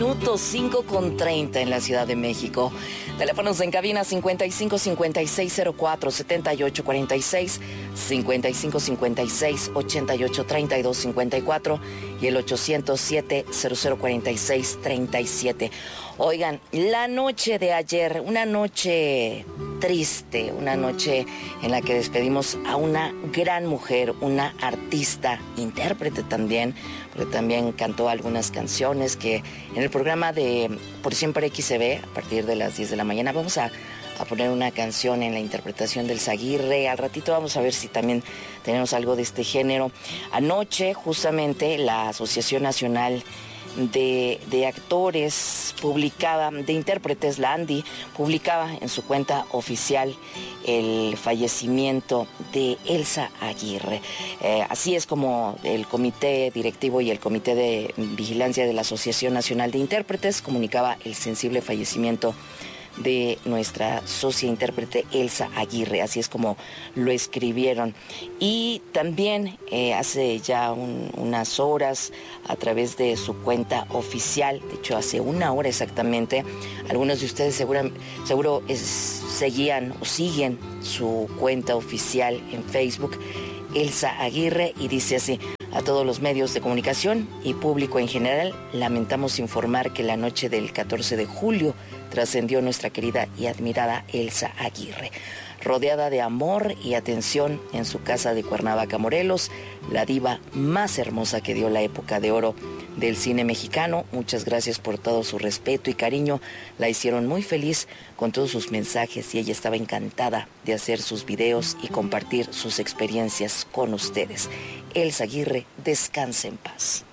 minutos, 5:30 en la Ciudad de México. Teléfonos en cabina 55 56 04 78 46, 55 56 88 32 54 y el 807 00 46 37. Oigan, la noche de ayer, una noche triste, una noche en la que despedimos a una gran mujer, una artista, intérprete también, porque también cantó algunas canciones que en el programa de Por Siempre XCB, a partir de las 10 de la mañana, vamos a poner una canción en la interpretación del Aguirre. Al ratito vamos a ver si también tenemos algo de este género. Anoche, justamente, la Asociación Nacional de Actores de intérpretes, la ANDI, publicaba en su cuenta oficial el fallecimiento de Elsa Aguirre. Así es como el comité directivo y el comité de vigilancia de la Asociación Nacional de Intérpretes comunicaba el sensible fallecimiento de nuestra socia intérprete Elsa Aguirre, así es como lo escribieron. Y también hace ya unas horas, a través de su cuenta oficial, de hecho hace una hora exactamente, algunos de ustedes seguro seguían o siguen su cuenta oficial en Facebook, Elsa Aguirre, y dice así: a todos los medios de comunicación y público en general, lamentamos informar que la noche del 14 de julio trascendió nuestra querida y admirada Elsa Aguirre. Rodeada de amor y atención en su casa de Cuernavaca, Morelos, la diva más hermosa que dio la época de oro del cine mexicano. Muchas gracias por todo su respeto y cariño. La hicieron muy feliz con todos sus mensajes y ella estaba encantada de hacer sus videos y compartir sus experiencias con ustedes. Elsa Aguirre, descanse en paz.